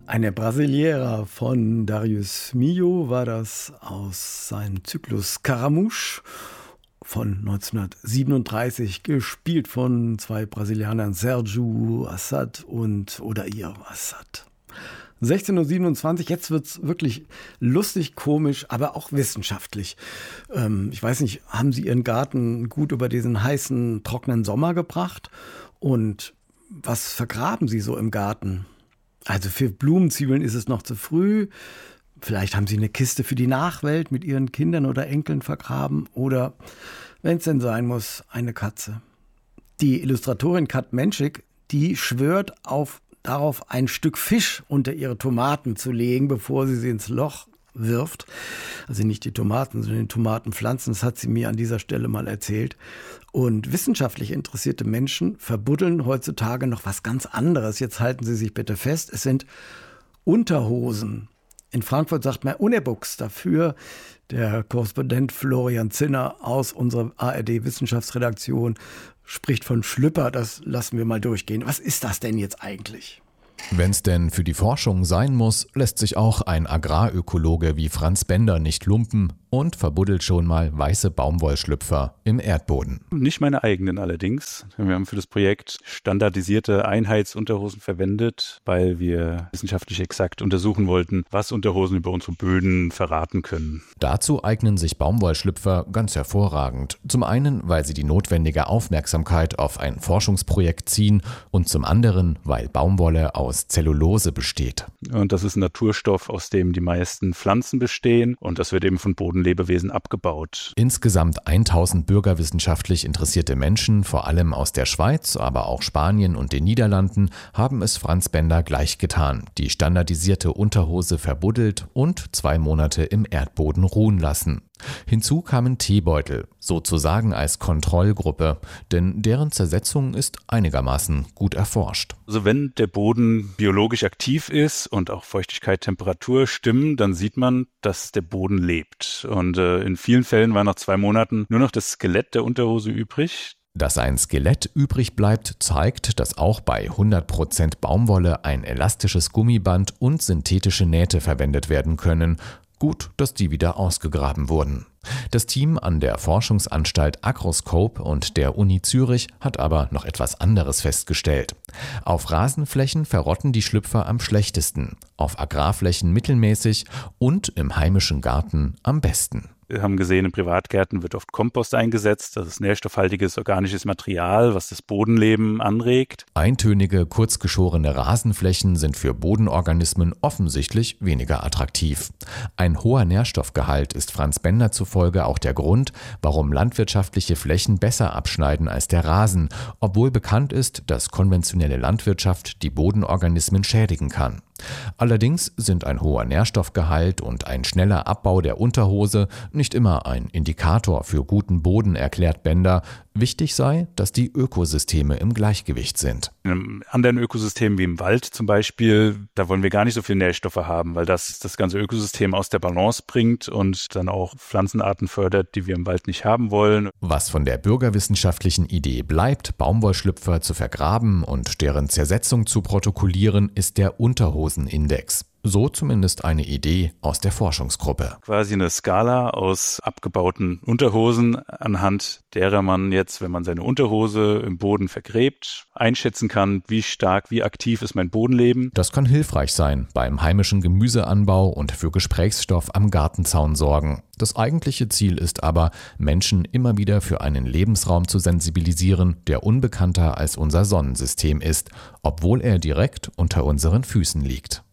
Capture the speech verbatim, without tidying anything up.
Eine Brasileira von Darius Milhaud war das aus seinem Zyklus Scaramouche von neunzehnhundertsiebenunddreißig, gespielt von zwei Brasilianern, Sérgio Assad und Odair Assad. sechzehn Uhr siebenundzwanzig, jetzt wird's wirklich lustig, komisch, aber auch wissenschaftlich. Ähm, ich weiß nicht, haben Sie Ihren Garten gut über diesen heißen, trockenen Sommer gebracht? Und was vergraben Sie so im Garten? Also für Blumenzwiebeln ist es noch zu früh. Vielleicht haben Sie eine Kiste für die Nachwelt mit Ihren Kindern oder Enkeln vergraben. Oder, wenn es denn sein muss, eine Katze. Die Illustratorin Kat Menschik, die schwört auf, darauf, ein Stück Fisch unter ihre Tomaten zu legen, bevor sie sie ins Loch wirft. Also nicht die Tomaten, sondern die Tomatenpflanzen. Das hat sie mir an dieser Stelle mal erzählt. Und wissenschaftlich interessierte Menschen verbuddeln heutzutage noch was ganz anderes. Jetzt halten Sie sich bitte fest. Es sind Unterhosen. In Frankfurt sagt man Unterbuchs dafür. Der Korrespondent Florian Zinner aus unserer A R D-Wissenschaftsredaktion spricht von Schlüpper. Das lassen wir mal durchgehen. Was ist das denn jetzt eigentlich? Wenn's denn für die Forschung sein muss, lässt sich auch ein Agrarökologe wie Franz Bender nicht lumpen und verbuddelt schon mal weiße Baumwollschlüpfer im Erdboden. Nicht meine eigenen allerdings. Wir haben für das Projekt standardisierte Einheitsunterhosen verwendet, weil wir wissenschaftlich exakt untersuchen wollten, was Unterhosen über unsere Böden verraten können. Dazu eignen sich Baumwollschlüpfer ganz hervorragend. Zum einen, weil sie die notwendige Aufmerksamkeit auf ein Forschungsprojekt ziehen und zum anderen, weil Baumwolle aus Zellulose besteht. Und das ist ein Naturstoff, aus dem die meisten Pflanzen bestehen und das wird eben von Bodenlebewesen abgebaut. Insgesamt tausend bürgerwissenschaftlich interessierte Menschen, vor allem aus der Schweiz, aber auch Spanien und den Niederlanden, haben es Franz Bender gleichgetan, die standardisierte Unterhose verbuddelt und zwei Monate im Erdboden ruhen lassen. Hinzu kamen Teebeutel, sozusagen als Kontrollgruppe, denn deren Zersetzung ist einigermaßen gut erforscht. Also wenn der Boden biologisch aktiv ist und auch Feuchtigkeit, Temperatur stimmen, dann sieht man, dass der Boden lebt. Und äh, in vielen Fällen war nach zwei Monaten nur noch das Skelett der Unterhose übrig. Dass ein Skelett übrig bleibt, zeigt, dass auch bei hundert Prozent Baumwolle ein elastisches Gummiband und synthetische Nähte verwendet werden können. Gut, dass die wieder ausgegraben wurden. Das Team an der Forschungsanstalt Agroscope und der Uni Zürich hat aber noch etwas anderes festgestellt. Auf Rasenflächen verrotten die Schlüpfer am schlechtesten, auf Agrarflächen mittelmäßig und im heimischen Garten am besten. Wir haben gesehen, in Privatgärten wird oft Kompost eingesetzt. Das ist nährstoffhaltiges organisches Material, was das Bodenleben anregt. Eintönige, kurzgeschorene Rasenflächen sind für Bodenorganismen offensichtlich weniger attraktiv. Ein hoher Nährstoffgehalt ist Franz Bender zufolge auch der Grund, warum landwirtschaftliche Flächen besser abschneiden als der Rasen, obwohl bekannt ist, dass konventionelle Landwirtschaft die Bodenorganismen schädigen kann. Allerdings sind ein hoher Nährstoffgehalt und ein schneller Abbau der Unterhose nicht immer ein Indikator für guten Boden, erklärt Bender. Wichtig sei, dass die Ökosysteme im Gleichgewicht sind. In einem anderen Ökosystem wie im Wald zum Beispiel, da wollen wir gar nicht so viele Nährstoffe haben, weil das das ganze Ökosystem aus der Balance bringt und dann auch Pflanzenarten fördert, die wir im Wald nicht haben wollen. Was von der bürgerwissenschaftlichen Idee bleibt, Baumwollschlüpfer zu vergraben und deren Zersetzung zu protokollieren, ist der Unterhosenindex. So zumindest eine Idee aus der Forschungsgruppe. Quasi eine Skala aus abgebauten Unterhosen, anhand derer man jetzt, wenn man seine Unterhose im Boden vergräbt, einschätzen kann, wie stark, wie aktiv ist mein Bodenleben. Das kann hilfreich sein beim heimischen Gemüseanbau und für Gesprächsstoff am Gartenzaun sorgen. Das eigentliche Ziel ist aber, Menschen immer wieder für einen Lebensraum zu sensibilisieren, der unbekannter als unser Sonnensystem ist, obwohl er direkt unter unseren Füßen liegt.